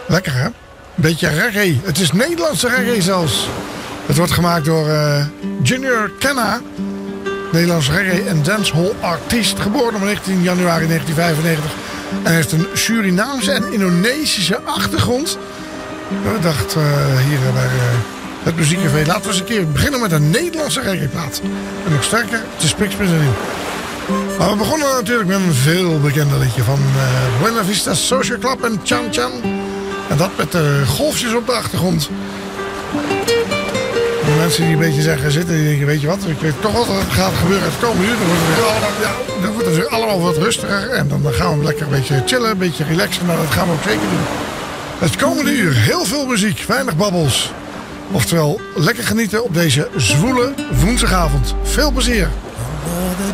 Lekker hè? Beetje reggae. Het is Nederlandse reggae zelfs. Het wordt gemaakt door Junior Kenna. Nederlands reggae en dancehall artiest. Geboren op 19 januari 1995. En heeft een Surinaamse en Indonesische achtergrond. We dachten hier bij het muziekcafé, laten we eens een keer beginnen met een Nederlandse reggaeplaat. En nog sterker, het is Pixpins erin. Maar we begonnen natuurlijk met een veel bekender liedje van Buena Vista Social Club en Chan Chan. En dat met de golfjes op de achtergrond. De mensen die een beetje zeggen zitten, die denken, weet je wat, ik weet toch wat er gaat gebeuren het komende uur. Dan wordt het weer allemaal wat rustiger. En dan gaan we lekker een beetje chillen, een beetje relaxen. Maar dat gaan we ook zeker doen. Het komende uur, heel veel muziek, weinig babbels. Oftewel, lekker genieten op deze zwoele woensdagavond. Veel plezier. Another